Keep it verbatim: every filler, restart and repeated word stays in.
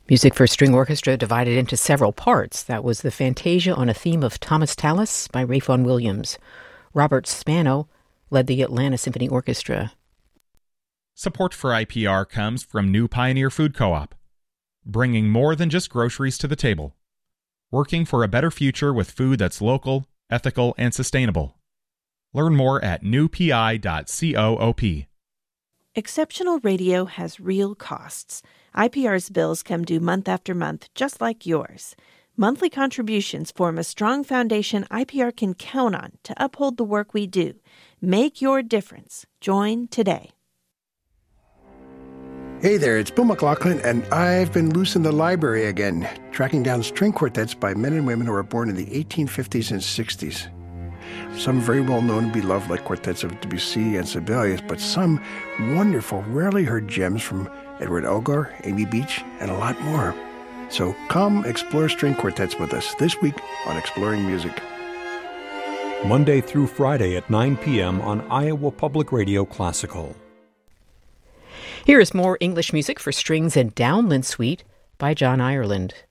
Music for String Orchestra divided into several parts. That was the Fantasia on a Theme of Thomas Tallis by Ralph Vaughan Williams. Robert Spano led the Atlanta Symphony Orchestra. Support for I P R comes from New Pioneer Food Co-op, bringing more than just groceries to the table. Working for a better future with food that's local, ethical, and sustainable. Learn more at new p i dot coop. Exceptional radio has real costs. I P R's bills come due month after month, just like yours. Monthly contributions form a strong foundation I P R can count on to uphold the work we do. Make your difference. Join today. Hey there, it's Bill McLaughlin, and I've been loose in the library again, tracking down string quartets by men and women who were born in the eighteen fifties and sixties. Some very well known and beloved, like quartets of Debussy and Sibelius, but some wonderful, rarely heard gems from Edward Elgar, Amy Beach, and a lot more. So come explore string quartets with us this week on Exploring Music. Monday through Friday at nine p.m. on Iowa Public Radio Classical. Here is more English music for strings and downland suite by John Ireland.